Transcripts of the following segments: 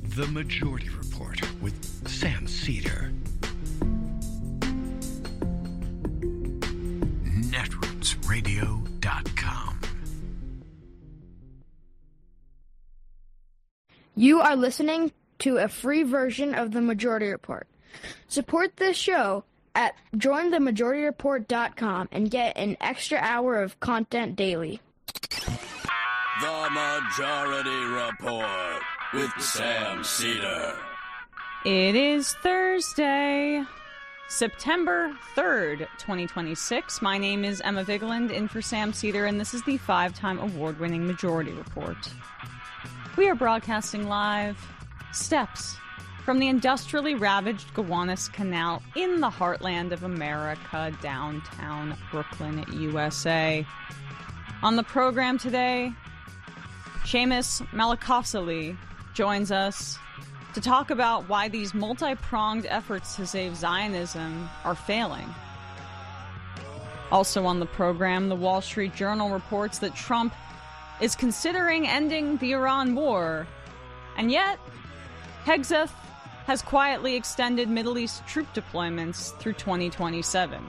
The Majority Report with Sam Cedar. Netrootsradio.com. You are listening to a free version of The Majority Report. Support this show at jointhemajorityreport.com and get an extra hour of content daily. The Majority Report with Sam Cedar. It is Thursday, September 3rd, 2026. My name is Emma Vigeland, in for Sam Cedar, and this is the 5-time award-winning Majority Report. We are broadcasting live steps from the industrially ravaged Gowanus Canal in the heartland of America, downtown Brooklyn, USA. On the program today, Seamus Malakosely joins us to talk about why these multi-pronged efforts to save Zionism are failing. Also on the program, the Wall Street Journal reports that Trump is considering ending the Iran war, and yet Hegseth has quietly extended Middle East troop deployments through 2027.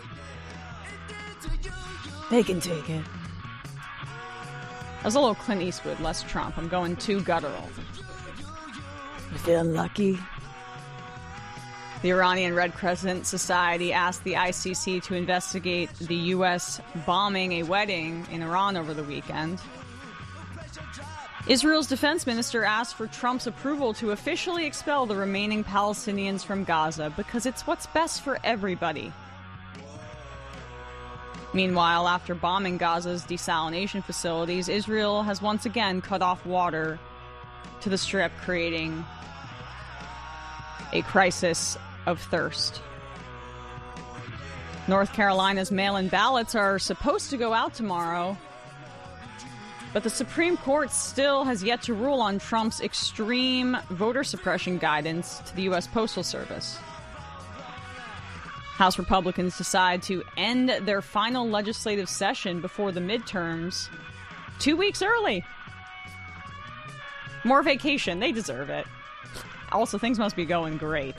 They can take it. That was a little Clint Eastwood, less Trump. I'm going too guttural. You feeling lucky? The Iranian Red Crescent Society asked the ICC to investigate the U.S. bombing a wedding in Iran over the weekend. Israel's defense minister asked for Trump's approval to officially expel the remaining Palestinians from Gaza because it's what's best for everybody. Meanwhile, after bombing Gaza's desalination facilities, Israel has once again cut off water to the Strip, creating a crisis of thirst. North Carolina's mail-in ballots are supposed to go out tomorrow, but the Supreme Court still has yet to rule on Trump's extreme voter suppression guidance to the U.S. Postal Service. House Republicans decide to end their final legislative session before the midterms 2 weeks early. More vacation. They deserve it. Also, things must be going great.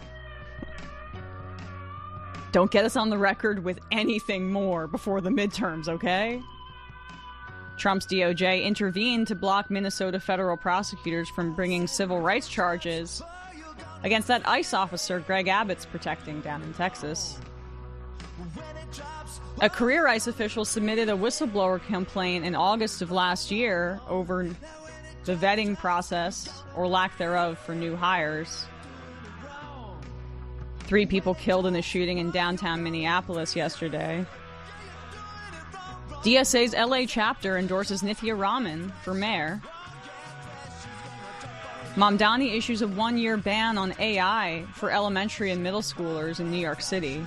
Don't get us on the record with anything more before the midterms, okay? Trump's DOJ intervened to block Minnesota federal prosecutors from bringing civil rights charges against that ICE officer Greg Abbott's protecting down in Texas. A career ICE official submitted a whistleblower complaint in August of last year over the vetting process, or lack thereof, for new hires. 3 people killed in a shooting in downtown Minneapolis yesterday. DSA's LA chapter endorses Nithya Raman for mayor. Mamdani issues a 1-year ban on AI for elementary and middle schoolers in New York City.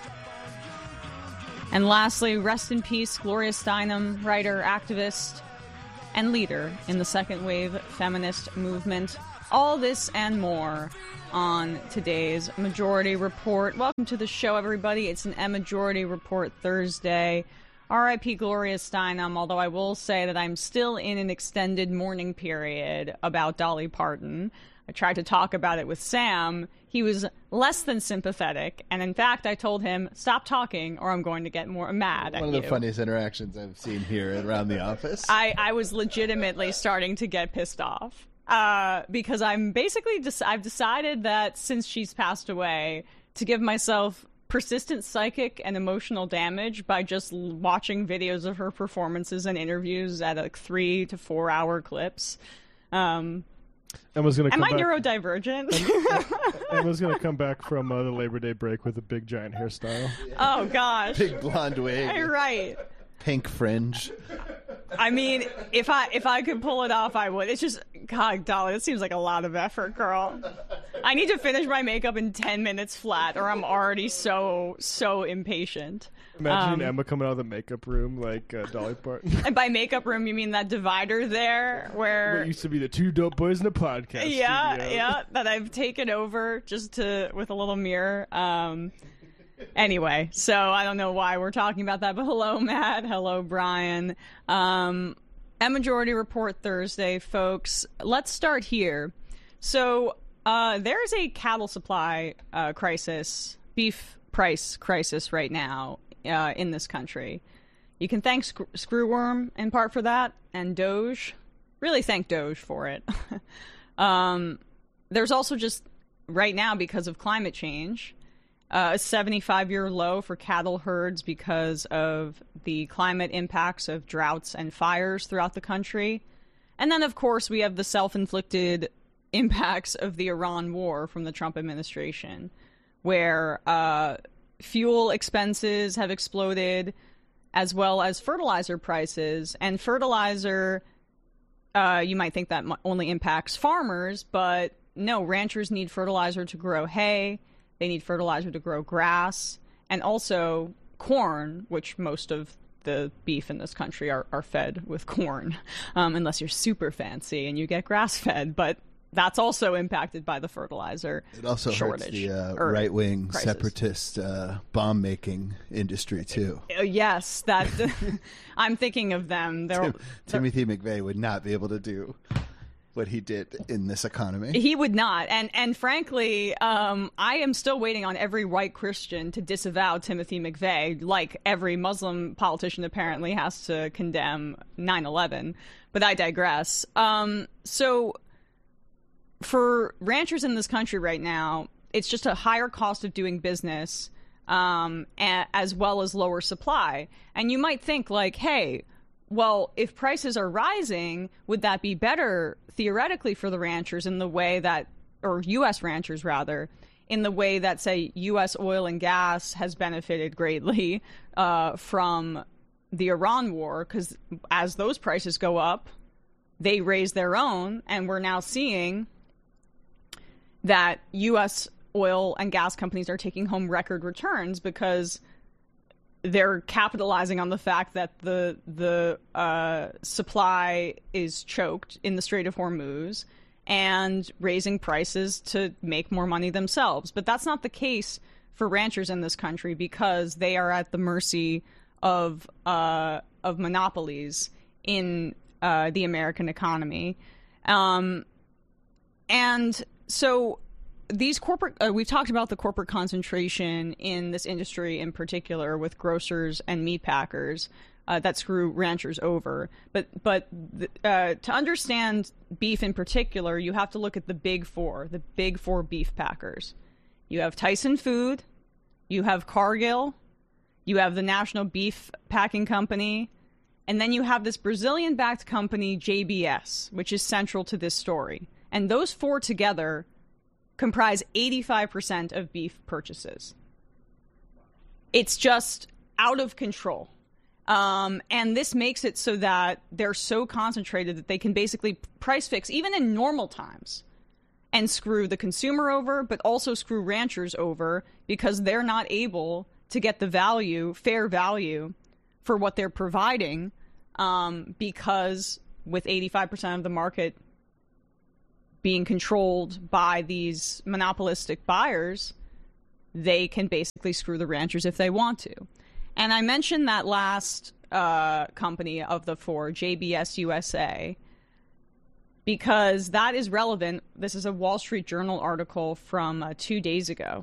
And lastly, rest in peace, Gloria Steinem, writer, activist, and leader in the second wave feminist movement. All this and more on today's Majority Report. Welcome to the show, everybody. It's an Majority Report Thursday. R.I.P. Gloria Steinem, although I will say that I'm still in an extended mourning period about Dolly Parton. I tried to talk about it with Sam. He was less than sympathetic, and in fact, I told him, stop talking or I'm going to get more mad at you. One of the funniest interactions I've seen here around the office. I was legitimately starting to get pissed off because I'm basically I've decided that since she's passed away, to give myself persistent psychic and emotional damage by just watching videos of her performances and interviews at like 3 to 4 hour clips. Emma's gonna Am I back, neurodivergent? Emma's going to come back from the Labor Day break with a big giant hairstyle. Oh, gosh. Big blonde wig. Right. Pink fringe. I mean, if I could pull it off, I would. It's just, God, Dolly, it seems like a lot of effort, girl. I need to finish my makeup in 10 minutes flat, or I'm already so impatient. Imagine Emma coming out of the makeup room like Dolly Parton. And by makeup room, you mean that divider there where What used to be the 2 dope boys in a podcast yeah, studio. yeah, that I've taken over just with a little mirror. Anyway, so I don't know why we're talking about that, but hello, Matt. Hello, Brian. A Majority Report Thursday, folks. Let's start here. So there's a cattle supply crisis, beef price crisis right now in this country. You can thank Screwworm in part for that, and Doge. Really thank Doge for it. There's also just right now, because of climate change, a 75-year low for cattle herds because of the climate impacts of droughts and fires throughout the country. And then, of course, we have the self-inflicted impacts of the Iran war from the Trump administration, where fuel expenses have exploded, as well as fertilizer prices. And fertilizer, you might think that only impacts farmers, but no, ranchers need fertilizer to grow hay. They need fertilizer to grow grass, and also corn, which most of the beef in this country are fed with corn, unless you're super fancy and you get grass-fed. But that's also impacted by the fertilizer It also shortage. hurts the right-wing prices. separatist bomb-making industry, too. Yes, that I'm thinking of them. Timothy McVeigh would not be able to do what he did in this economy. He would not. And frankly, I am still waiting on every white Christian to disavow Timothy McVeigh, like every Muslim politician apparently has to condemn 9/11. But I digress. So for ranchers in this country right now, it's just a higher cost of doing business, as well as lower supply. And you might think like, hey, well, if prices are rising, would that be better theoretically for the ranchers in the way that, or U.S. ranchers rather, in the way that, say, U.S. oil and gas has benefited greatly from the Iran war? Because as those prices go up, they raise their own, and we're now seeing that U.S. oil and gas companies are taking home record returns because they're capitalizing on the fact that the supply is choked in the Strait of Hormuz and raising prices to make more money themselves. But that's not the case for ranchers in this country because they are at the mercy of monopolies in the American economy. And so these corporate, we've talked about the corporate concentration in this industry in particular with grocers and meat packers that screw ranchers over. But to understand beef in particular, you have to look at the big four beef packers. You have Tyson Food, you have Cargill, you have the National Beef Packing Company, and then you have this Brazilian-backed company, JBS, which is central to this story. And those four together comprise 85% of beef purchases. It's just out of control. And this makes it so that they're so concentrated that they can basically price fix, even in normal times, and screw the consumer over, but also screw ranchers over because they're not able to get the value, fair value, for what they're providing, because with 85% of the market being controlled by these monopolistic buyers, they can basically screw the ranchers if they want to. And I mentioned that last company of the four, JBS USA, because that is relevant. This is a Wall Street Journal article from 2 days ago.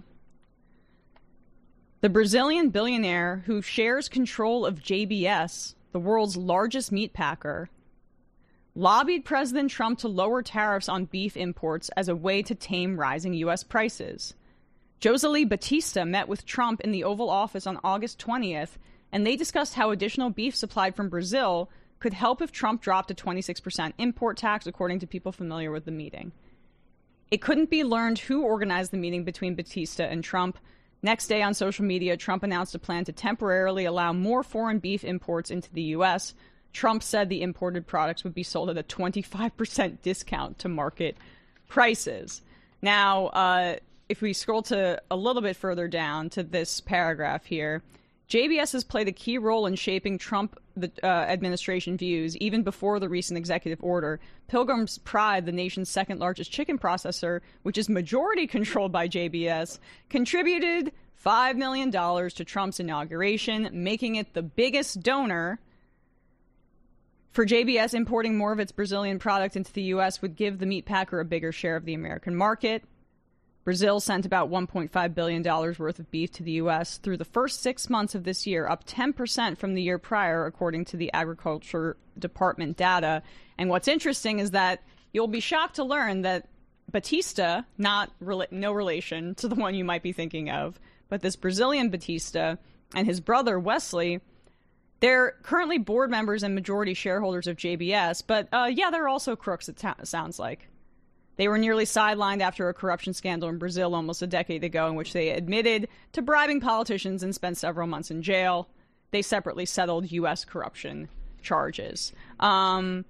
The Brazilian billionaire who shares control of JBS, the world's largest meat packer, lobbied President Trump to lower tariffs on beef imports as a way to tame rising U.S. prices. Josélie Batista met with Trump in the Oval Office on August 20th, and they discussed how additional beef supplied from Brazil could help if Trump dropped a 26% import tax, according to people familiar with the meeting. It couldn't be learned who organized the meeting between Batista and Trump. Next day on social media, Trump announced a plan to temporarily allow more foreign beef imports into the U.S., Trump said the imported products would be sold at a 25% discount to market prices. Now, if we scroll to a little bit further down to this paragraph here, JBS has played a key role in shaping Trump administration views even before the recent executive order. Pilgrim's Pride, the nation's second largest chicken processor, which is majority controlled by JBS, contributed $5 million to Trump's inauguration, making it the biggest donor For JBS, importing more of its Brazilian product into the U.S. would give the meat packer a bigger share of the American market. Brazil sent about $1.5 billion worth of beef to the U.S. through the first 6 months of this year, up 10% from the year prior, according to the Agriculture Department data. And what's interesting is that you'll be shocked to learn that Batista, no relation to the one you might be thinking of, but this Brazilian Batista and his brother Wesley, they're currently board members and majority shareholders of JBS, but they're also crooks, it sounds like. They were nearly sidelined after a corruption scandal in Brazil almost a decade ago in which they admitted to bribing politicians and spent several months in jail. They separately settled U.S. corruption charges. So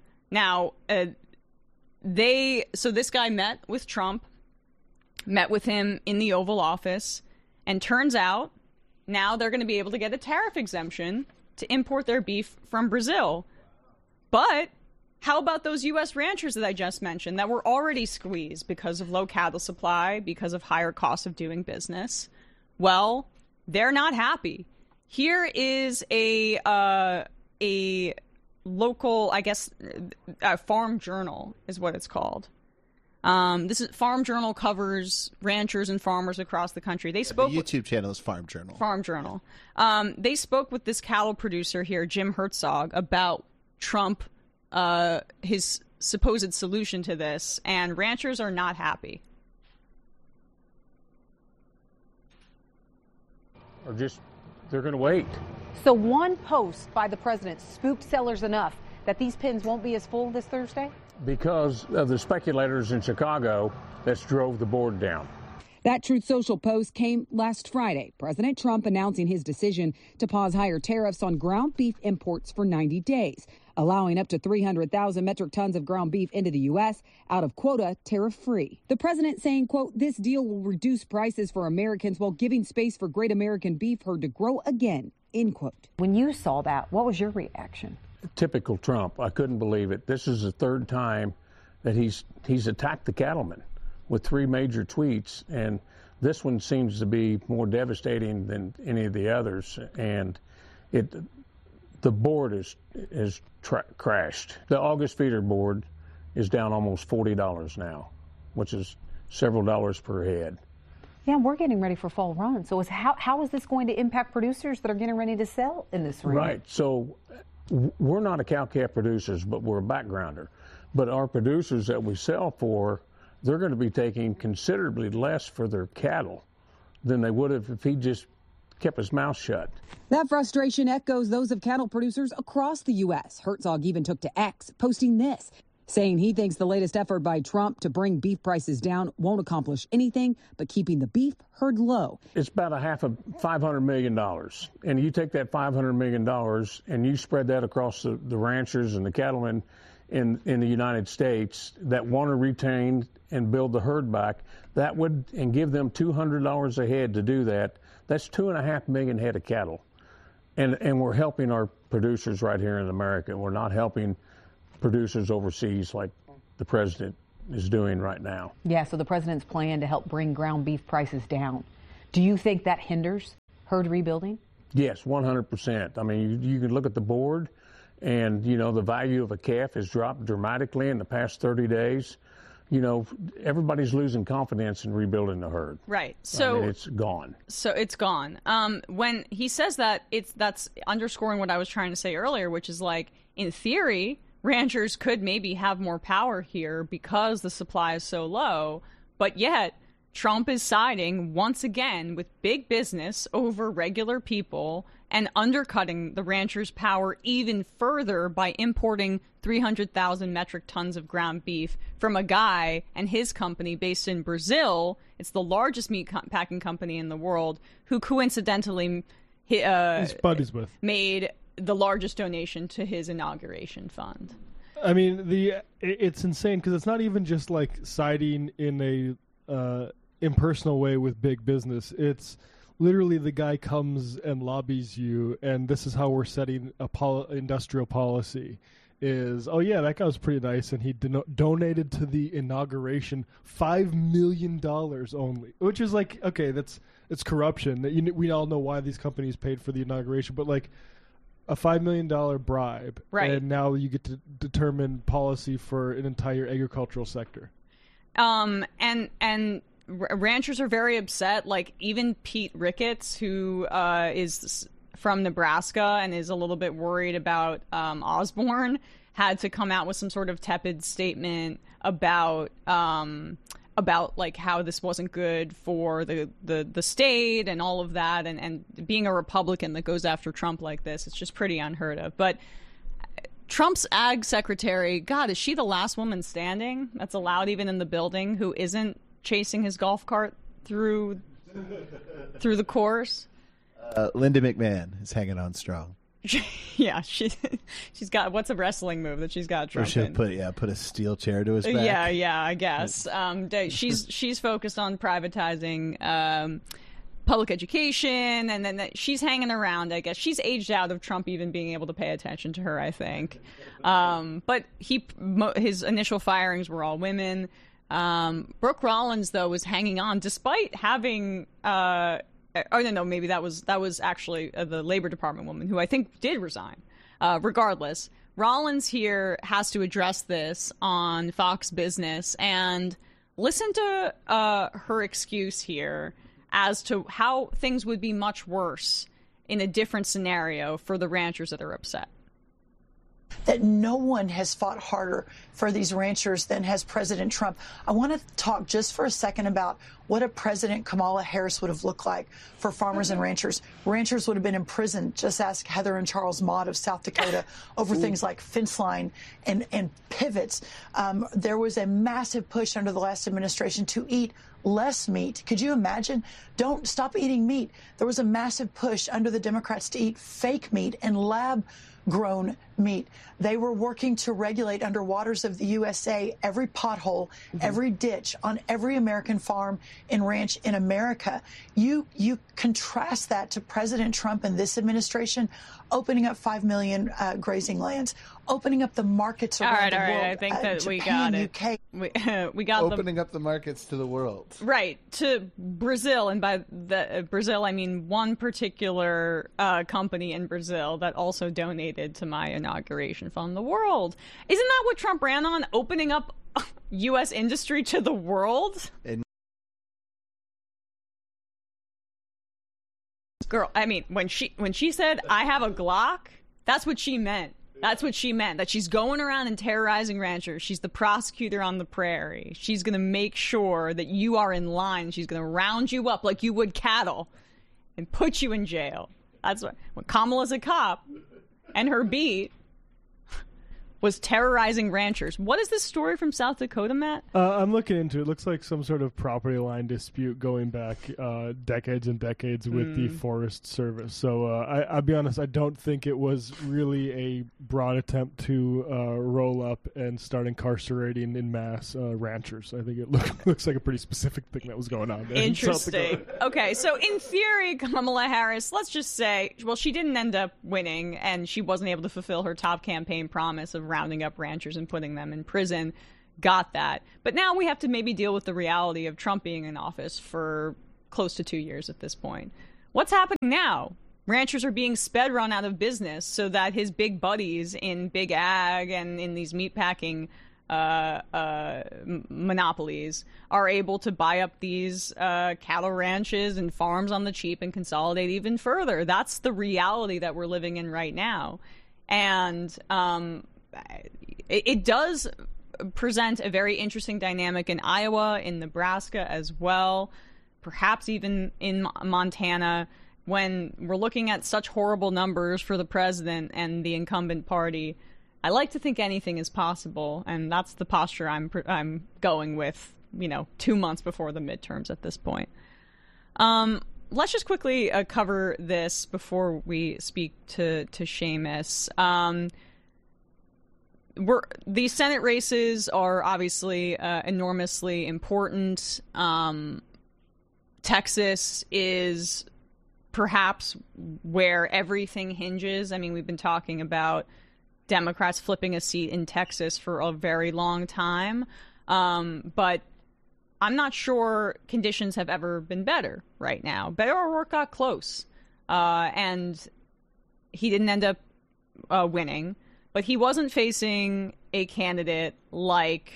this guy met with Trump, met with him in the Oval Office, and turns out now they're going to be able to get a tariff exemption to import their beef from Brazil. But how about those U.S. ranchers that I just mentioned that were already squeezed because of low cattle supply, because of higher costs of doing business? Well, they're not happy. Here is a local, I guess, Farm Journal is what it's called. Farm Journal covers ranchers and farmers across the country. They spoke. The YouTube channel is Farm Journal. Farm Journal. They spoke with this cattle producer here, Jim Herzog, about Trump, his supposed solution to this, and ranchers are not happy. They're going to wait. So one post by the president spooked sellers enough that these pens won't be as full this Thursday? Because of the speculators in Chicago that drove the board down. That Truth Social post came last Friday. President Trump announcing his decision to pause higher tariffs on ground beef imports for 90 days, allowing up to 300,000 metric tons of ground beef into the U.S. out of quota tariff-free. The president saying, quote, this deal will reduce prices for Americans while giving space for great American beef herd to grow again, end quote. When you saw that, what was your reaction? Typical Trump. I couldn't believe it. This is the third time that he's attacked the cattlemen with three major tweets, and this one seems to be more devastating than any of the others. And the board is crashed. The August feeder board is down almost $40 now, which is several dollars per head. Yeah, we're getting ready for fall run. So how is this going to impact producers that are getting ready to sell in this region? Right. So we're not a cow-calf producers, but we're a backgrounder. But our producers that we sell for, they're going to be taking considerably less for their cattle than they would have if he just kept his mouth shut. That frustration echoes those of cattle producers across the U.S. Herzog even took to X, posting this, saying he thinks the latest effort by Trump to bring beef prices down won't accomplish anything but keeping the beef herd low. It's about $500 million. And you take that $500 million and you spread that across the ranchers and the cattlemen in the United States that want to retain and build the herd back, that would, and give them $200 a head to do that. That's 2.5 million head of cattle. And we're helping our producers right here in America. We're not helping producers overseas like the president is doing right now. Yeah, so the president's plan to help bring ground beef prices down. Do you think that hinders herd rebuilding? Yes, 100%. I mean, you can look at the board, and, you know, the value of a calf has dropped dramatically in the past 30 days. You know, everybody's losing confidence in rebuilding the herd. Right. So I mean, it's gone. So it's gone. When he says that, that's underscoring what I was trying to say earlier, which is like, in theory, ranchers could maybe have more power here because the supply is so low, but yet Trump is siding once again with big business over regular people and undercutting the ranchers' power even further by importing 300,000 metric tons of ground beef from a guy and his company based in Brazil. It's the largest meat packing company in the world, who coincidentally he's buddies with, made the largest donation to his inauguration fund. I mean, it's insane because it's not even just like siding in a impersonal way with big business. It's literally the guy comes and lobbies you, and this is how we're setting industrial policy. Is, oh yeah, that guy was pretty nice, and he donated to the inauguration $5 million only, which is like, okay, it's corruption. We all know why these companies paid for the inauguration, but like, a $5 million bribe, Right. and now you get to determine policy for an entire agricultural sector. And ranchers are very upset. Like, even Pete Ricketts, who is from Nebraska and is a little bit worried about Osborne, had to come out with some sort of tepid statement about like how this wasn't good for the state and all of that, and being a Republican that goes after Trump like this, it's just pretty unheard of. But Trump's ag secretary, God, is she the last woman standing that's allowed even in the building who isn't chasing his golf cart through the course? Linda McMahon is hanging on strong. Yeah, she's got, what's a wrestling move that she's got Trump in? Put a steel chair to his back. Yeah, I guess. She's focused on privatizing public education, and then she's hanging around. I guess she's aged out of Trump even being able to pay attention to her, I think. But his initial firings were all women. Brooke Rollins, though, was hanging on despite having. Maybe that was actually the Labor Department woman who I think did resign. Regardless, Rollins here has to address this on Fox Business, and listen to her excuse here as to how things would be much worse in a different scenario for the ranchers that are upset. That no one has fought harder for these ranchers than has President Trump. I want to talk just for a second about what a President Kamala Harris would have looked like for farmers and ranchers. Ranchers would have been in prison. Just ask Heather and Charles Mott of South Dakota over things like fence line and pivots. There was a massive push under the last administration to eat less meat. Could you imagine? Don't stop eating meat. There was a massive push under the Democrats to eat fake meat and lab-grown meat. They were working to regulate under waters of the USA every pothole, every ditch on every American farm and ranch in America. You contrast that to President Trump and this administration opening up 5 million grazing lands, opening up the markets around the world. All right. I think that Japan, we got it. UK. We got opening up the markets to the world. Right, to Brazil, and by Brazil I mean one particular company in Brazil that also donated to my inauguration fund, the world. Isn't that what Trump ran on? Opening up U.S. industry to the world? Girl, I mean, when she said, I have a Glock, that's what she meant. That's what she meant, that she's going around and terrorizing ranchers. She's the prosecutor on the prairie. She's going to make sure that you are in line. She's going to round you up like you would cattle and put you in jail. That's what, when Kamala's a cop and her beat was terrorizing ranchers. What is this story from South Dakota, Matt? I'm looking into it. It looks like some sort of property line dispute going back decades and decades with the Forest Service. So I'll be honest, I don't think it was really a broad attempt to roll up and start incarcerating in mass ranchers. I think it looks like a pretty specific thing that was going on there. Interesting. Okay, so in theory, Kamala Harris, let's just say, well, she didn't end up winning, and she wasn't able to fulfill her top campaign promise of rounding up ranchers and putting them in prison. Got that. But now we have to maybe deal with the reality of Trump being in office for close to 2 years at this point. What's happening now? Ranchers are being sped run out of business so that his big buddies in big ag and in these meatpacking monopolies are able to buy up these cattle ranches and farms on the cheap and consolidate even further. That's the reality that we're living in right now. And it does present a very interesting dynamic in Iowa, in Nebraska as well, perhaps even in Montana, when we're looking at such horrible numbers for the president and the incumbent party. I like to think anything is possible, and that's the posture I'm going with, 2 months before the midterms at this point. Let's just quickly cover this before we speak to Seamus. These Senate races are obviously enormously important. Texas is perhaps where everything hinges. I mean, we've been talking about Democrats flipping a seat in Texas for a very long time. But I'm not sure conditions have ever been better right now. Beto O'Rourke got close. And he didn't end up winning, but he wasn't facing a candidate like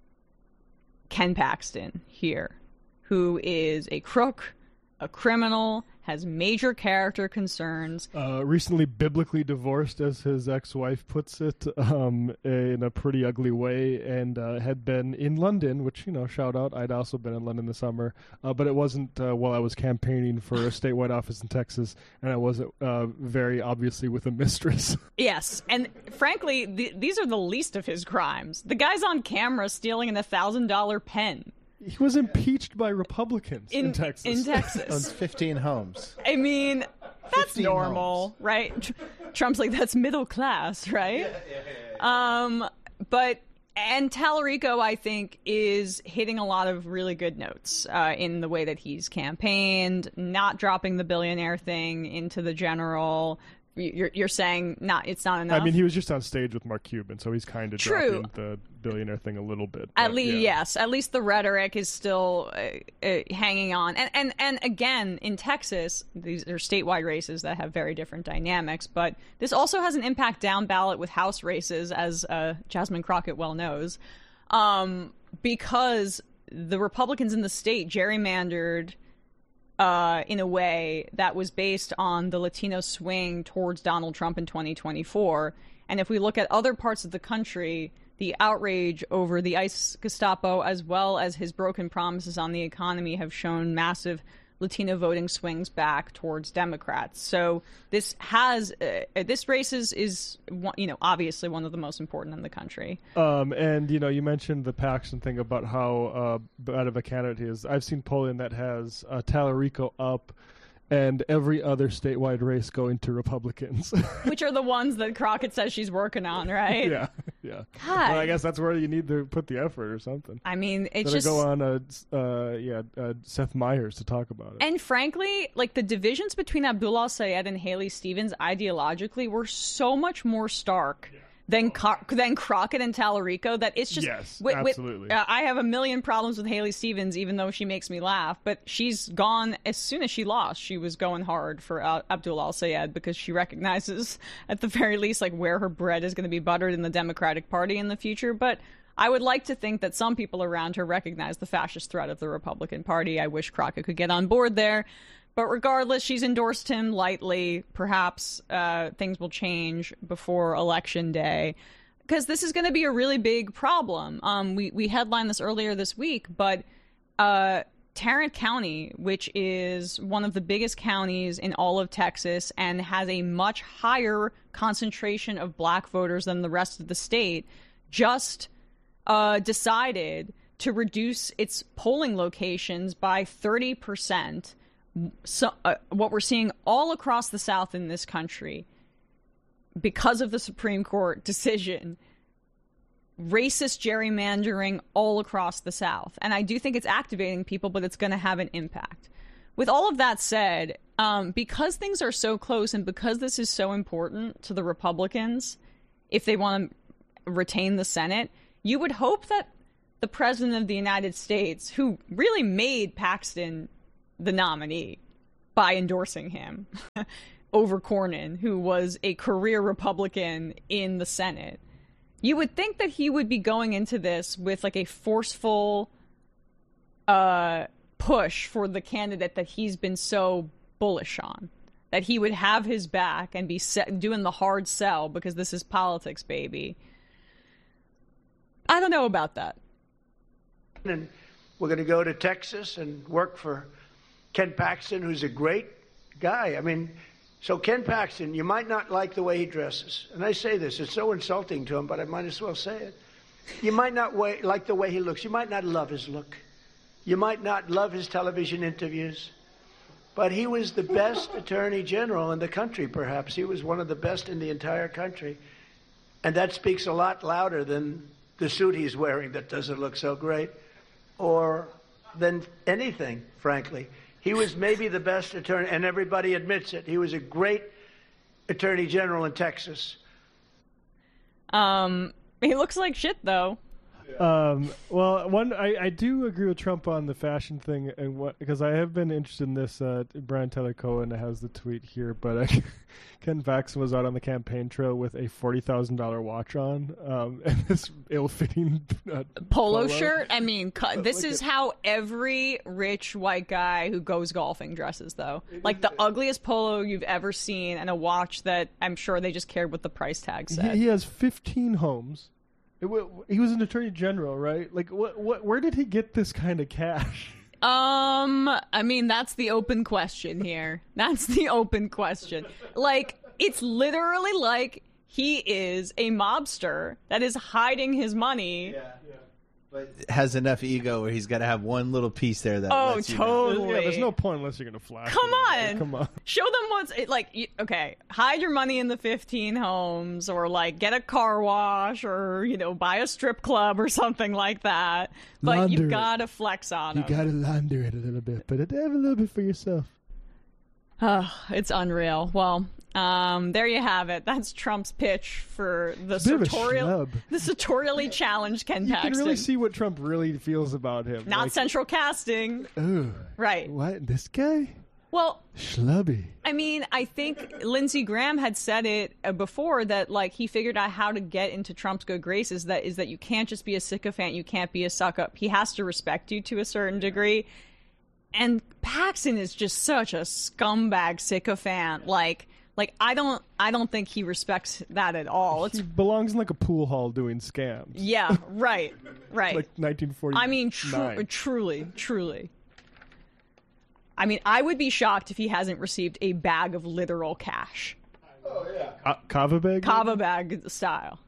Ken Paxton here, who is a crook, a criminal, has major character concerns. Recently biblically divorced, as his ex-wife puts it, in a pretty ugly way, and had been in London, which, shout out, I'd also been in London this summer, but it wasn't while I was campaigning for a statewide office in Texas, and I wasn't very obviously with a mistress. Yes, and frankly, these are the least of his crimes. The guy's on camera stealing an $1,000 pen. He was impeached by Republicans in Texas. In Texas. Owns 15 homes. I mean, that's normal, homes. Right? Trump's like, that's middle class, right? Yeah. And Tallarico, I think, is hitting a lot of really good notes in the way that he's campaigned, not dropping the billionaire thing into the general. You're saying it's not enough? I mean, he was just on stage with Mark Cuban, so he's kind of dropping the billionaire thing a little bit. At least, yes. At least the rhetoric is still hanging on. And again, in Texas, these are statewide races that have very different dynamics, but this also has an impact down ballot with House races, as Jasmine Crockett well knows, because the Republicans in the state gerrymandered in a way that was based on the Latino swing towards Donald Trump in 2024. And if we look at other parts of the country, the outrage over the ICE Gestapo, as well as his broken promises on the economy, have shown massive Latino voting swings back towards Democrats. So this race is obviously one of the most important in the country. And you mentioned the Paxton thing about how bad of a candidate he is. I've seen polling that has Tallarico up and every other statewide race going to Republicans. Which are the ones that Crockett says she's working on, right? Yeah. God. Well, I guess that's where you need to put the effort or something. I mean, it's just go on Seth Meyers to talk about it. And frankly, like, the divisions between Abdullah Sayed and Haley Stevens ideologically were so much more stark than Crockett and Tallarico that it's just... Yes, absolutely. I have a million problems with Haley Stevens, even though she makes me laugh, but she's gone as soon as she lost. She was going hard for Abdullah Sayed because she recognizes, at the very least, like, where her bread is going to be buttered in the Democratic Party in the future. But I would like to think that some people around her recognize the fascist threat of the Republican Party. I wish Crockett could get on board there. But regardless, she's endorsed him lightly. Perhaps things will change before Election Day, because this is going to be a really big problem. We headlined this earlier this week, but Tarrant County, which is one of the biggest counties in all of Texas and has a much higher concentration of black voters than the rest of the state, just decided to reduce its polling locations by 30%. So, what we're seeing all across the South in this country, because of the Supreme Court decision, racist gerrymandering all across the South. And I do think it's activating people, but it's going to have an impact. With all of that said, because things are so close and because this is so important to the Republicans, if they want to retain the Senate, you would hope that the President of the United States, who really made Paxton the nominee by endorsing him over Cornyn, who was a career Republican in the Senate, you would think that he would be going into this with like a forceful push for the candidate that he's been so bullish on, that he would have his back and be doing the hard sell because this is politics, baby. I don't know about that. And we're going to go to Texas and work for Ken Paxton, who's a great guy. I mean, so Ken Paxton, you might not like the way he dresses. And I say this, it's so insulting to him, but I might as well say it. You might not like the way he looks. You might not love his look. You might not love his television interviews. But he was the best attorney general in the country, perhaps. He was one of the best in the entire country. And that speaks a lot louder than the suit he's wearing that doesn't look so great, or than anything, frankly. He was maybe the best attorney, and everybody admits it. He was a great attorney general in Texas. He looks like shit, though. Well, I do agree with Trump on the fashion thing, and because I have been interested in this. Brian Tyler Cohen has the tweet here, but Ken Paxton was out on the campaign trail with a $40,000 watch on, and this ill-fitting polo shirt. I mean, this is how every rich white guy who goes golfing dresses, though. Like the ugliest polo you've ever seen, and a watch that I'm sure they just cared what the price tag said. He has 15 homes. He was an attorney general, right? Like, where did he get this kind of cash? I mean, that's the open question here. That's the open question. Like, it's literally like he is a mobster that is hiding his money. Yeah. But has enough ego where he's got to have one little piece there that lets you totally. know. Yeah, there's no point unless you're going to flash. Come on. Show them what's like. Okay, hide your money in the 15 homes, or like get a car wash, or buy a strip club or something like that. But Launder you gotta flex on You them. gotta launder it a little bit, but have a little bit for yourself. It's unreal. Well, there you have it. That's Trump's pitch for the sartorially challenged Ken Paxton. You can really see what Trump really feels about him. Not central casting. Ooh. Right. What? This guy? Well, schlubby. I mean, I think Lindsey Graham had said it before that, like, he figured out how to get into Trump's good graces. That is that you can't just be a sycophant. You can't be a suck-up. He has to respect you to a certain degree. And Paxton is just such a scumbag sycophant. Like I don't think he respects that at all. He belongs in like a pool hall doing scams. Yeah, right. Like 1940. I mean, truly. I mean, I would be shocked if he hasn't received a bag of literal cash. Oh yeah, Kava bag. Kava bag style.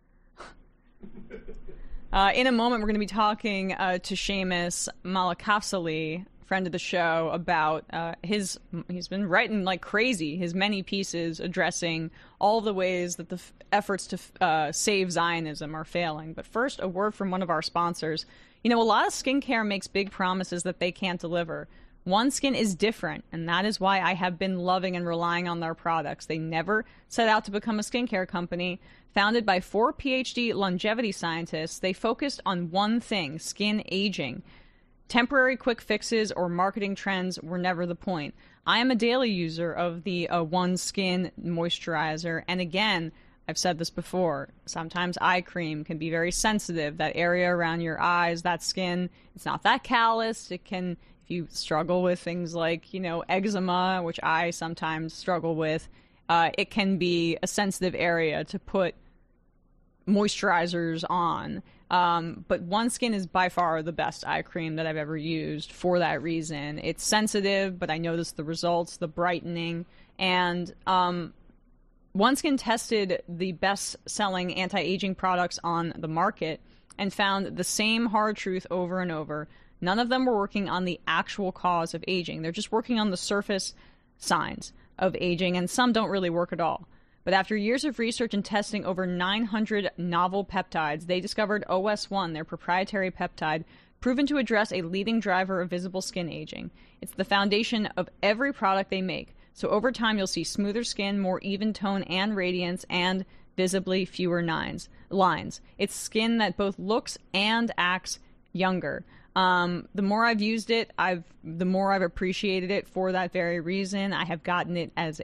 In a moment, we're going to be talking to Seamus Malakasali, friend of the show, about he's been writing like crazy, his many pieces addressing all the ways that the efforts to save Zionism are failing. But first, a word from one of our sponsors. A lot of skincare makes big promises that they can't deliver. OneSkin is different, and that is why I have been loving and relying on their products. They never set out to become a skincare company. Founded by 4 PhD longevity scientists, they focused on one thing: skin aging. Temporary quick fixes or marketing trends were never the point. I am a daily user of the OneSkin moisturizer, and again, I've said this before, sometimes eye cream can be very sensitive. That area around your eyes, that skin, it's not that calloused. It can, if you struggle with things like, eczema, which I sometimes struggle with, it can be a sensitive area to put moisturizers on. But OneSkin is by far the best eye cream that I've ever used for that reason. It's sensitive, but I notice the results, the brightening, and OneSkin tested the best-selling anti-aging products on the market and found the same hard truth over and over. None of them were working on the actual cause of aging. They're just working on the surface signs of aging, and some don't really work at all. But after years of research and testing over 900 novel peptides, they discovered OS1, their proprietary peptide, proven to address a leading driver of visible skin aging. It's the foundation of every product they make. So over time, you'll see smoother skin, more even tone and radiance, and visibly fewer lines. It's skin that both looks and acts younger. The more I've used it, the more I've appreciated it for that very reason. I have gotten it as